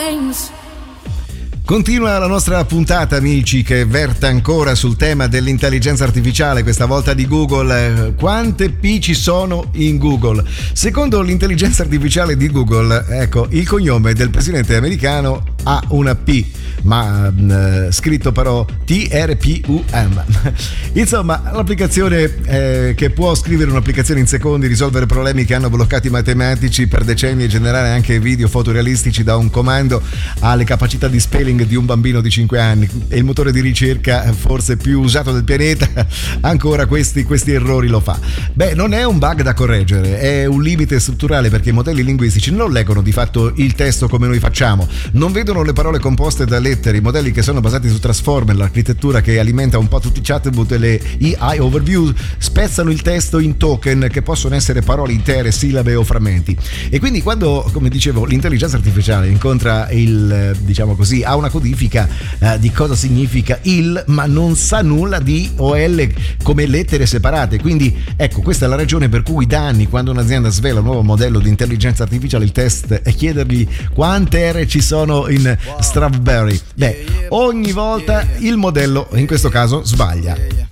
lines. Continua la nostra puntata, amici, che verte ancora sul tema dell'intelligenza artificiale, questa volta di Google. Quante P ci sono in Google? Secondo l'intelligenza artificiale di Google, ecco, il cognome del presidente americano ha una P, ma scritto però TRPUM. Insomma, l'applicazione che può scrivere un'applicazione in secondi, risolvere problemi che hanno bloccato i matematici per decenni e generare anche video fotorealistici da un comando, ha le capacità di spelling di un bambino di 5 anni. È il motore di ricerca forse più usato del pianeta, ancora questi errori lo fa. Beh, non è un bug da correggere, è un limite strutturale, perché i modelli linguistici non leggono di fatto il testo come noi facciamo, non vedono le parole composte da lettere. I modelli che sono basati su Transformer, l'architettura che alimenta un po' tutti i chatbot e le AI overview, spezzano il testo in token che possono essere parole intere, sillabe o frammenti. E quindi quando, come dicevo, l'intelligenza artificiale incontra diciamo così, ha una codifica di cosa significa il, ma non sa nulla di OL come lettere separate. Quindi ecco, questa è la ragione per cui da anni, quando un'azienda svela un nuovo modello di intelligenza artificiale, il test è chiedergli quante R ci sono in Strawberry. Beh, ogni volta il modello in questo caso sbaglia.